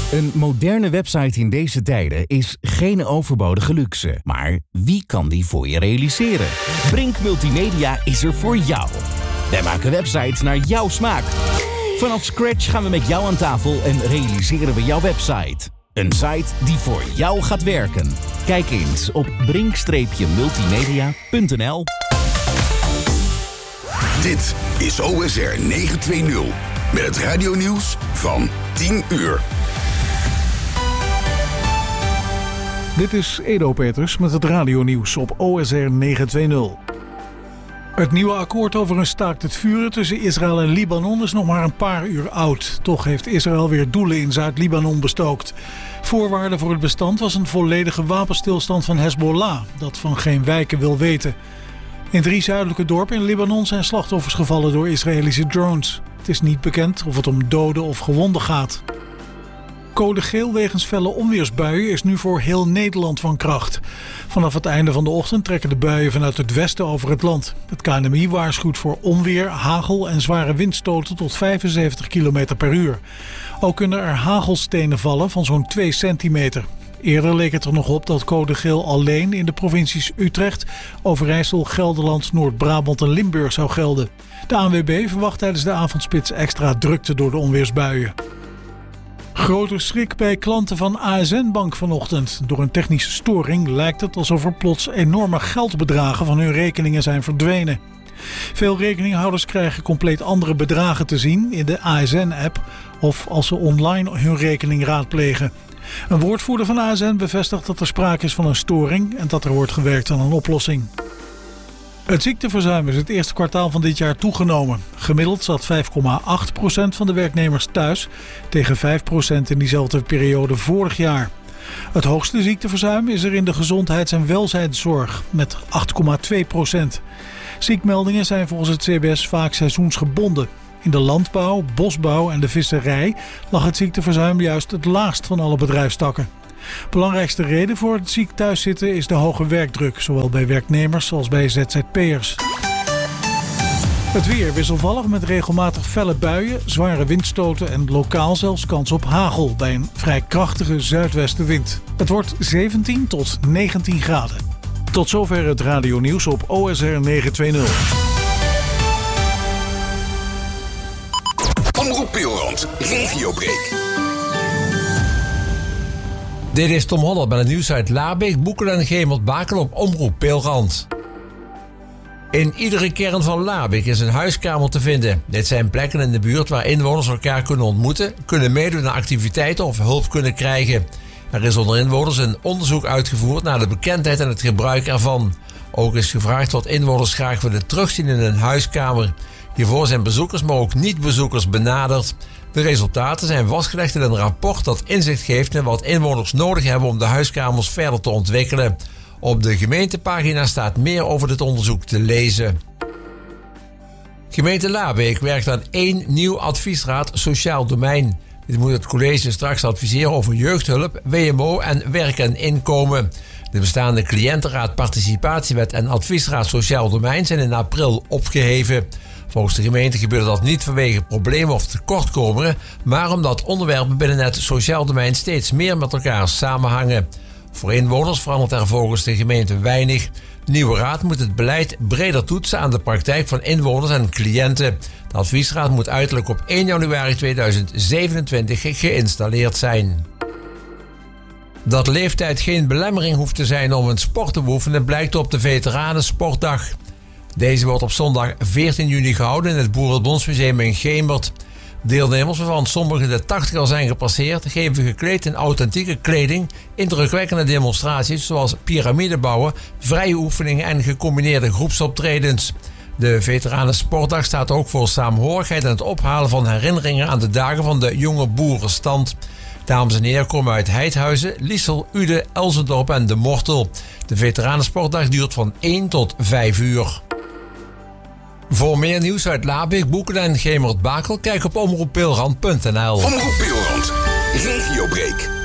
Een moderne website in deze tijden is geen overbodige luxe. Maar wie kan die voor je realiseren? Brink Multimedia is er voor jou. Wij maken websites naar jouw smaak. Vanaf scratch gaan we met jou aan tafel en realiseren we jouw website. Een site die voor jou gaat werken. Kijk eens op brink-multimedia.nl. Dit is OSR 920 met het radionieuws van 10 uur. Dit is Edo Peters met het radionieuws op OSR 920. Het nieuwe akkoord over een staakt het vuren tussen Israël en Libanon is nog maar een paar uur oud. Toch heeft Israël weer doelen in Zuid-Libanon bestookt. Voorwaarde voor het bestand was een volledige wapenstilstand van Hezbollah, dat van geen wijken wil weten. In 3 zuidelijke dorpen in Libanon zijn slachtoffers gevallen door Israëlische drones. Het is niet bekend of het om doden of gewonden gaat. Code geel wegens felle onweersbuien is nu voor heel Nederland van kracht. Vanaf het einde van de ochtend trekken de buien vanuit het westen over het land. Het KNMI waarschuwt voor onweer, hagel en zware windstoten tot 75 km per uur. Ook kunnen er hagelstenen vallen van zo'n 2 centimeter. Eerder leek het er nog op dat code geel alleen in de provincies Utrecht, Overijssel, Gelderland, Noord-Brabant en Limburg zou gelden. De ANWB verwacht tijdens de avondspits extra drukte door de onweersbuien. Grote schrik bij klanten van ASN Bank vanochtend. Door een technische storing lijkt het alsof er plots enorme geldbedragen van hun rekeningen zijn verdwenen. Veel rekeninghouders krijgen compleet andere bedragen te zien in de ASN-app of als ze online hun rekening raadplegen. Een woordvoerder van ASN bevestigt dat er sprake is van een storing en dat er wordt gewerkt aan een oplossing. Het ziekteverzuim is het eerste kwartaal van dit jaar toegenomen. Gemiddeld zat 5,8% van de werknemers thuis tegen 5% in diezelfde periode vorig jaar. Het hoogste ziekteverzuim is er in de gezondheids- en welzijnszorg met 8,2%. Ziekmeldingen zijn volgens het CBS vaak seizoensgebonden. In de landbouw, bosbouw en de visserij lag het ziekteverzuim juist het laagst van alle bedrijfstakken. Belangrijkste reden voor het ziek thuiszitten is de hoge werkdruk, zowel bij werknemers als bij ZZP'ers. Het weer wisselvallig met regelmatig felle buien, zware windstoten en lokaal zelfs kans op hagel bij een vrij krachtige zuidwestenwind. Het wordt 17 tot 19 graden. Tot zover het radionieuws op OSR 920. Omroep Peelrand, regiobreak. Dit is Tom Holland met het nieuws uit Labeek, Boekelen en Gemert-Bakel op Omroep Peelrand. In iedere kern van Labeek is een huiskamer te vinden. Dit zijn plekken in de buurt waar inwoners elkaar kunnen ontmoeten, kunnen meedoen aan activiteiten of hulp kunnen krijgen. Er is onder inwoners een onderzoek uitgevoerd naar de bekendheid en het gebruik ervan. Ook is gevraagd wat inwoners graag willen terugzien in een huiskamer. Hiervoor zijn bezoekers, maar ook niet-bezoekers benaderd. De resultaten zijn vastgelegd in een rapport dat inzicht geeft in wat inwoners nodig hebben om de huiskamers verder te ontwikkelen. Op de gemeentepagina staat meer over dit onderzoek te lezen. Gemeente Labeek werkt aan 1 nieuw adviesraad sociaal domein. Dit moet het college straks adviseren over jeugdhulp, WMO en werk en inkomen. De bestaande cliëntenraad, participatiewet en adviesraad sociaal domein zijn in april opgeheven. Volgens de gemeente gebeurde dat niet vanwege problemen of tekortkomingen, maar omdat onderwerpen binnen het sociaal domein steeds meer met elkaar samenhangen. Voor inwoners verandert er volgens de gemeente weinig. De nieuwe raad moet het beleid breder toetsen aan de praktijk van inwoners en cliënten. De adviesraad moet uiterlijk op 1 januari 2027 geïnstalleerd zijn. Dat leeftijd geen belemmering hoeft te zijn om een sport te beoefenen blijkt op de Veteranensportdag. Deze wordt op zondag 14 juni gehouden in het Boerenbondsmuseum in Gemert. Deelnemers, waarvan sommigen de 80 al zijn gepasseerd, geven gekleed in authentieke kleding indrukwekkende demonstraties zoals piramidebouwen, vrije oefeningen en gecombineerde groepsoptredens. De Veteranensportdag staat ook voor saamhorigheid en het ophalen van herinneringen aan de dagen van de jonge boerenstand. Dames en heren komen uit Heidhuizen, Liesel, Uden, Elsendorp en De Mortel. De Veteranensportdag duurt van 1 tot 5 uur. Voor meer nieuws uit Labeek, Boekelen en Gemert-Bakel, kijk op omroeppeelrand.nl. Omroep Peelrand, regiobreak.